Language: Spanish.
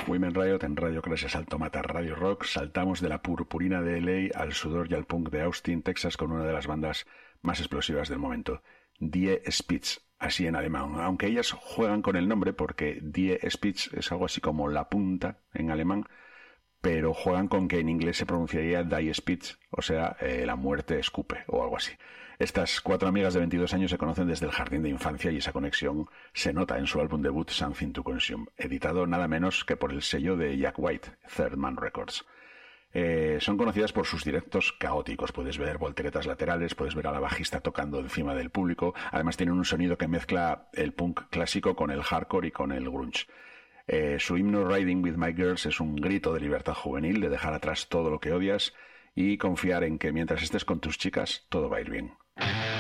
Women Riot en Radio Crash Salto Mata Radio Rock. Saltamos de la purpurina de LA al sudor y al punk de Austin, Texas, con una de las bandas más explosivas del momento, Die Spitz, así en alemán, aunque ellas juegan con el nombre porque Die Spitz es algo así como la punta en alemán, pero juegan con que en inglés se pronunciaría Die Spitz, o sea, la muerte escupe o algo así. Estas 4 amigas de 22 años se conocen desde el jardín de infancia y esa conexión se nota en su álbum debut Something to Consume, editado nada menos que por el sello de Jack White, Third Man Records. Son conocidas por sus directos caóticos. Puedes ver volteretas laterales, puedes ver a la bajista tocando encima del público. Además tienen un sonido que mezcla el punk clásico con el hardcore y con el grunge. Su himno Riding with My Girls es un grito de libertad juvenil, de dejar atrás todo lo que odias y confiar en que mientras estés con tus chicas todo va a ir bien.